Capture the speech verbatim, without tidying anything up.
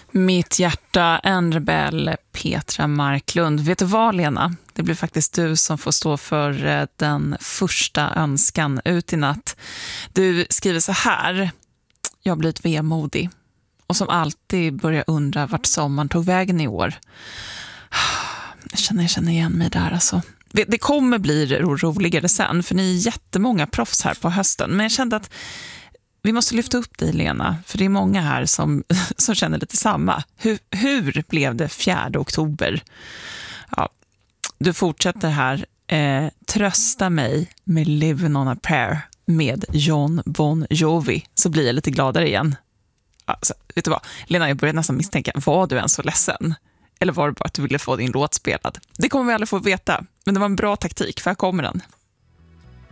Mitt hjärta, en rebell, Petra Marklund. Vet du vad, Lena? Det blir faktiskt du som får stå för den första önskan ut i natt. Du skriver så här: jag har blivit vemodig och som alltid börjar undra vart sommaren tog vägen i år. Jag känner, jag känner igen mig där alltså. Det kommer bli roligare sen, för ni är jättemånga proffs här på hösten. Men jag kände att vi måste lyfta upp dig, Lena, för det är många här som, som känner lite samma. Hur, hur blev det fjärde oktober? Ja, du fortsätter här. Eh, trösta mig med Living on a Prayer med Jon Bon Jovi, så blir jag lite gladare igen. Alltså, vet du vad? Lena, jag började nästan misstänka, var du än så ledsen? Eller var det bara att du ville få din låt spelad? Det kommer vi aldrig få veta, men det var en bra taktik, för här kommer den.